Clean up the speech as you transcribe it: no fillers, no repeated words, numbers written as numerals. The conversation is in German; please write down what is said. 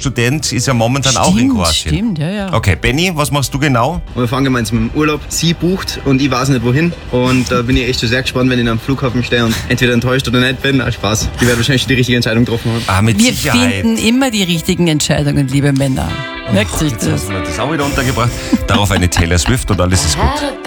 Student ist ja momentan auch in Kroatien. Stimmt, ja. Okay, Benni, was machst du genau? Wir fahren gemeinsam im Urlaub. Sie bucht und ich weiß nicht wohin. Und da bin ich echt schon sehr gespannt, wenn ich am Flughafen stehe und entweder enttäuscht oder nicht bin. Spaß. Die werden wahrscheinlich die richtige Entscheidung getroffen haben. Mit Wir Sicherheit. finden immer die richtigen Entscheidungen, liebe Männer. Merkt sich Jetzt das. haben wir das auch wieder untergebracht. Darauf eine Taylor Swift und alles ist gut.